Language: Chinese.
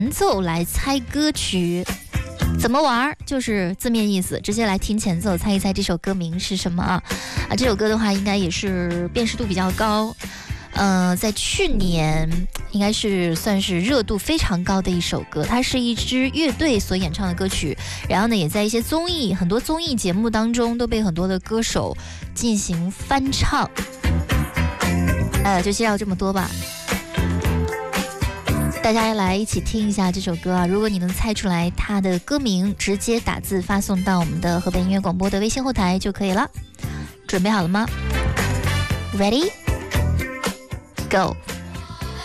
奏来猜歌曲。怎么玩？就是字面意思，直接来听前奏，猜一猜这首歌名是什么啊？这首歌的话，应该也是辨识度比较高。在去年应该是算是热度非常高的一首歌，它是一支乐队所演唱的歌曲，然后呢，也在一些很多综艺节目当中都被很多的歌手进行翻唱。就介绍这么多吧，大家来一起听一下这首歌啊！如果你能猜出来它的歌名，直接打字发送到我们的河北音乐广播的微信后台就可以了。准备好了吗？ Ready? Go!